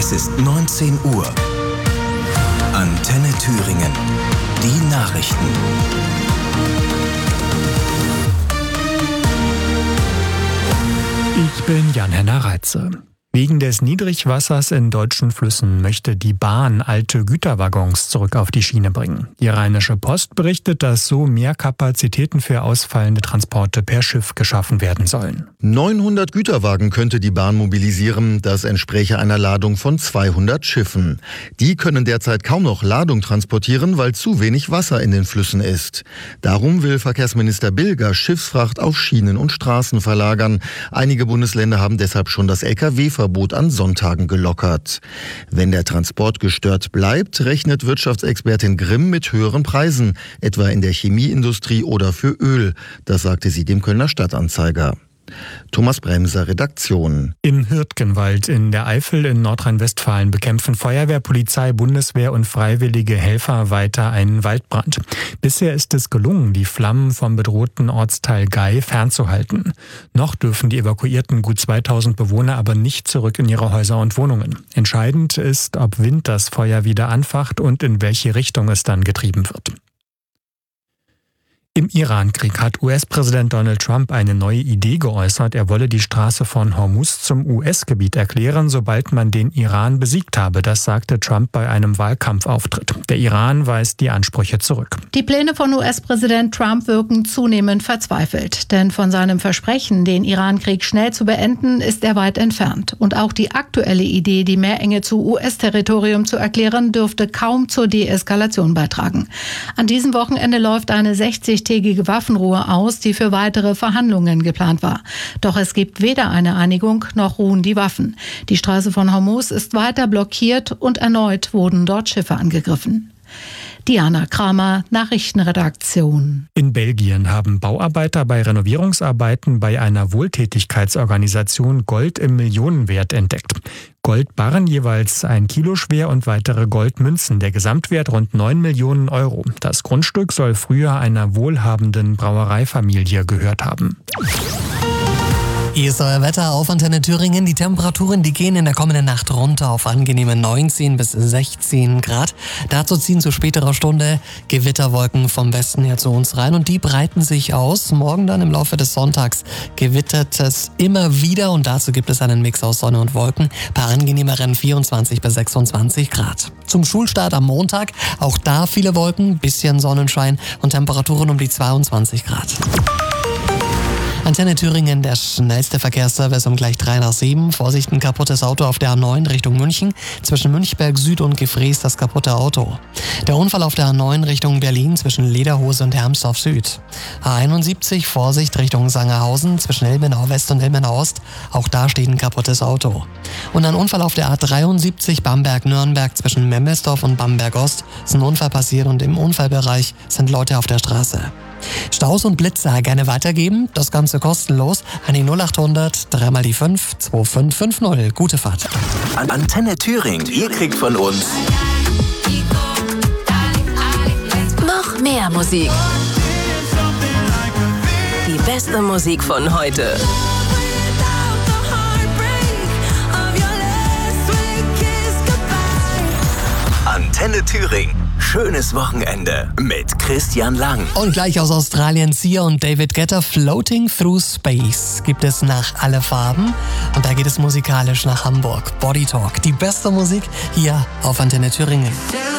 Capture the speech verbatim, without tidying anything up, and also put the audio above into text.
Es ist neunzehn Uhr. Antenne Thüringen. Die Nachrichten. Ich bin Jan-Henner Reitze. Wegen des Niedrigwassers in deutschen Flüssen möchte die Bahn alte Güterwaggons zurück auf die Schiene bringen. Die Rheinische Post berichtet, dass so mehr Kapazitäten für ausfallende Transporte per Schiff geschaffen werden sollen. neunhundert Güterwagen könnte die Bahn mobilisieren. Das entspräche einer Ladung von zweihundert Schiffen. Die können derzeit kaum noch Ladung transportieren, weil zu wenig Wasser in den Flüssen ist. Darum will Verkehrsminister Bilger Schiffsfracht auf Schienen und Straßen verlagern. Einige Bundesländer haben deshalb schon das L K W-Verbot an Sonntagen gelockert. Wenn der Transport gestört bleibt, rechnet Wirtschaftsexpertin Grimm mit höheren Preisen, etwa in der Chemieindustrie oder für Öl. Das sagte sie dem Kölner Stadtanzeiger. Thomas Bremser, Redaktion. Im Hürtgenwald in der Eifel in Nordrhein-Westfalen bekämpfen Feuerwehr, Polizei, Bundeswehr und freiwillige Helfer weiter einen Waldbrand. Bisher ist es gelungen, die Flammen vom bedrohten Ortsteil Gei fernzuhalten. Noch dürfen die evakuierten gut zweitausend Bewohner aber nicht zurück in ihre Häuser und Wohnungen. Entscheidend ist, ob Wind das Feuer wieder anfacht und in welche Richtung es dann getrieben wird. Im Iran-Krieg hat U S-Präsident Donald Trump eine neue Idee geäußert. Er wolle die Straße von Hormuz zum U S-Gebiet erklären, sobald man den Iran besiegt habe. Das sagte Trump bei einem Wahlkampfauftritt. Der Iran weist die Ansprüche zurück. Die Pläne von U S-Präsident Trump wirken zunehmend verzweifelt. Denn von seinem Versprechen, den Iran-Krieg schnell zu beenden, ist er weit entfernt. Und auch die aktuelle Idee, die Meerenge zu U S-Territorium zu erklären, dürfte kaum zur Deeskalation beitragen. An diesem Wochenende läuft eine sechzig tägige Waffenruhe aus, die für weitere Verhandlungen geplant war. Doch es gibt weder eine Einigung noch ruhen die Waffen. Die Straße von Hormuz ist weiter blockiert und erneut wurden dort Schiffe angegriffen. Diana Kramer, Nachrichtenredaktion. In Belgien haben Bauarbeiter bei Renovierungsarbeiten bei einer Wohltätigkeitsorganisation Gold im Millionenwert entdeckt. Goldbarren jeweils ein Kilo schwer und weitere Goldmünzen. Der Gesamtwert rund neun Millionen Euro. Das Grundstück soll früher einer wohlhabenden Brauereifamilie gehört haben. Hier ist euer Wetter auf Antenne Thüringen. Die Temperaturen, die gehen in der kommenden Nacht runter auf angenehme neunzehn bis sechzehn Grad. Dazu ziehen zu späterer Stunde Gewitterwolken vom Westen her zu uns rein und die breiten sich aus. Morgen dann im Laufe des Sonntags gewittert es immer wieder und dazu gibt es einen Mix aus Sonne und Wolken bei angenehmeren vierundzwanzig bis sechsundzwanzig Grad. Zum Schulstart am Montag, auch da viele Wolken, bisschen Sonnenschein und Temperaturen um die zweiundzwanzig Grad. Antenne Thüringen, der schnellste Verkehrsservice um gleich drei nach sieben. Vorsicht, ein kaputtes Auto auf der A neun Richtung München. Zwischen Münchberg Süd und Gefrees das kaputte Auto. Der Unfall auf der A neun Richtung Berlin zwischen Lederhose und Hermsdorf Süd. A einundsiebzig, Vorsicht Richtung Sangerhausen zwischen Ilmenau West und Ilmenau Ost. Auch da steht ein kaputtes Auto. Und ein Unfall auf der A dreiundsiebzig Bamberg-Nürnberg zwischen Memmelsdorf und Bamberg Ost. Ist ein Unfall passiert und im Unfallbereich sind Leute auf der Straße. Staus und Blitzer gerne weitergeben, das Ganze kostenlos an die null acht hundert, dreimal die fünf, zwei fünf fünf null. Gute Fahrt. Antenne Thüringen, ihr kriegt von uns noch mehr Musik. Die beste Musik von heute. Antenne Thüringen. Schönes Wochenende mit Christian Lang. Und gleich aus Australien Sia und David Guetta, Floating Through Space gibt es nach Alle Farben. Und da geht es musikalisch nach Hamburg. Body Talk, die beste Musik hier auf Antenne Thüringen.